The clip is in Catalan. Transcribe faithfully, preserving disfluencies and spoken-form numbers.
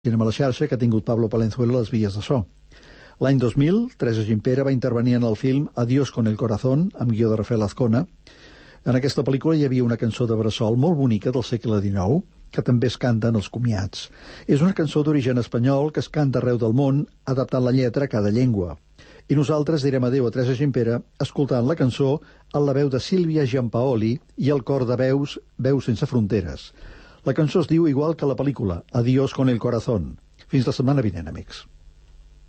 Cinema a la xarxa que ha tingut Pablo Palenzuelo a les vies de so. L'any dos mil, Teresa Gimpera va intervenir en el film Adiós con el corazón, amb guió de Rafael Azcona. En aquesta pel·lícula hi havia una cançó de bressol molt bonica del segle dinou, que també es canta en els comiats. És una cançó d'origen espanyol que es canta arreu del món, adaptant la lletra a cada llengua. I nosaltres direm adéu a Teresa Gimpera escoltant la cançó en la veu de Sílvia Giampaoli i el cor de veus, Veus sense fronteres. La cançó es diu igual que la pel·lícula, Adiós con el corazón. Fins la setmana vinent, amics.